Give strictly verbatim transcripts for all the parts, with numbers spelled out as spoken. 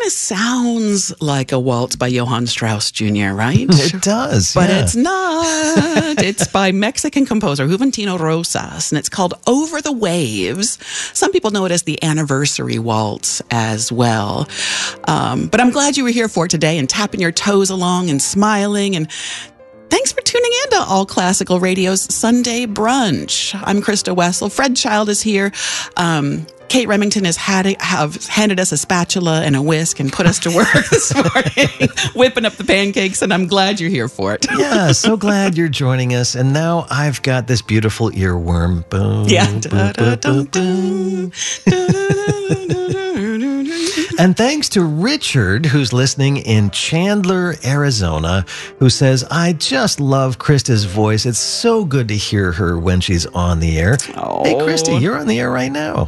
kind of sounds like a waltz by Johann Strauss Junior, right? It does, But yeah. it's not. It's by Mexican composer Juventino Rosas, and it's called Over the Waves. Some people know it as the Anniversary Waltz as well. Um, but I'm glad you were here for it today and tapping your toes along and smiling. And thanks for tuning in to All Classical Radio's Sunday Brunch. I'm Krista Wessel. Fred Child is here. Um, Kate Remington has had have handed us a spatula and a whisk and put us to work this morning, whipping up the pancakes, and I'm glad you're here for it. Yeah, so glad you're joining us. And now I've got this beautiful earworm. Boom, Yeah. boom, boom, boom, boom. And thanks to Richard, who's listening in Chandler, Arizona, who says, I just love Krista's voice. It's so good to hear her when she's on the air. Oh. Hey, Krista, you're on the air right now.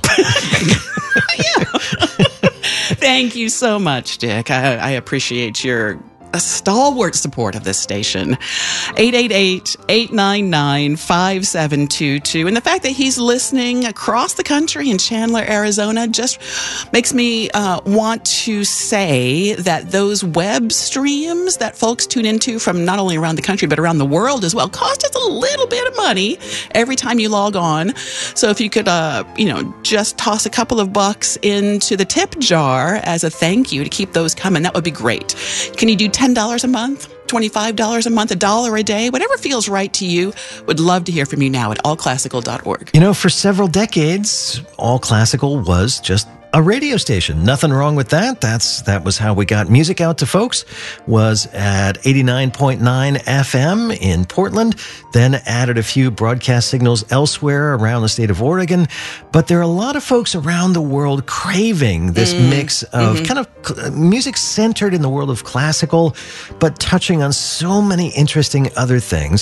Thank you so much, Dick. I, I appreciate your a stalwart support of this station. eight eight eight, eight nine nine, five seven two two. And the fact that he's listening across the country in Chandler, Arizona, just makes me uh, want to say that those web streams that folks tune into from not only around the country, but around the world as well, cost us a little bit of money every time you log on. So if you could, uh, you know, just toss a couple of bucks into the tip jar as a thank you to keep those coming, that would be great. Can you do ten dollars a month, twenty-five dollars a month, a dollar a day, whatever feels right to you? Would love to hear from you now at all classical dot org. You know, for several decades, All Classical was just a radio station. Nothing wrong with that. That's that was how we got music out to folks, was at eighty-nine point nine F M in Portland, then added a few broadcast signals elsewhere around the state of Oregon. But there are a lot of folks around the world craving this mm. mix of mm-hmm. kind of cl- music centered in the world of classical, but touching on so many interesting other things.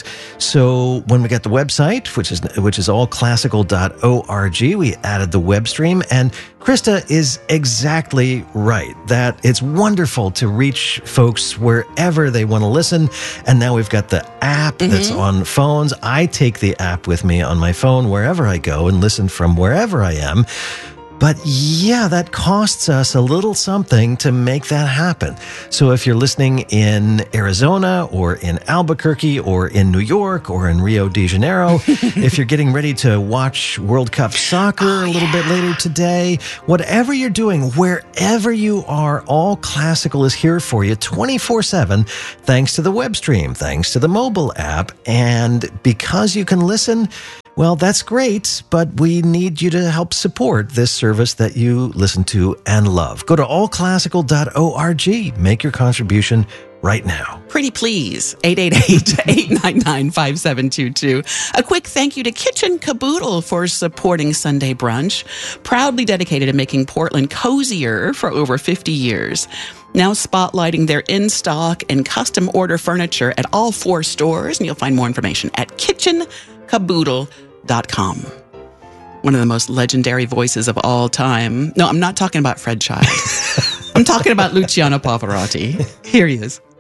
So when we got the website, which is which is all classical dot org, we added the web stream, and Krista is exactly right, that it's wonderful to reach folks wherever they want to listen. And now we've got the app mm-hmm. that's on phones. I take the app with me on my phone wherever I go and listen from wherever I am. But yeah, that costs us a little something to make that happen. So if you're listening in Arizona or in Albuquerque or in New York or in Rio de Janeiro, if you're getting ready to watch World Cup soccer oh, a little yeah. bit later today, whatever you're doing, wherever you are, All Classical is here for you twenty-four seven, thanks to the web stream, thanks to the mobile app. And because you can listen, well, that's great, but we need you to help support this service that you listen to and love. Go to all classical dot org. Make your contribution right now. Pretty please. eight eight eight, eight nine nine, five seven two two. A quick thank you to Kitchen Caboodle for supporting Sunday Brunch, proudly dedicated to making Portland cozier for over fifty years. Now spotlighting their in-stock and custom order furniture at all four stores, and you'll find more information at kitchen caboodle dot com. One of the most legendary voices of all time. No, I'm not talking about Fred Child. I'm talking about Luciano Pavarotti. Here he is.